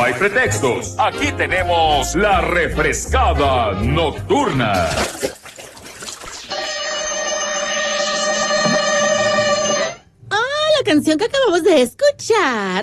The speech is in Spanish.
hay pretextos. Aquí tenemos la refrescada nocturna. La canción que acabamos de escuchar